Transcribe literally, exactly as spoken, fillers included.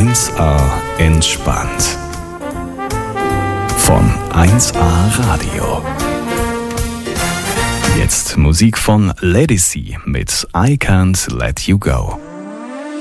eins A entspannt. Von eins A Radio. Jetzt Musik von Lady C mit I Can't Let You Go.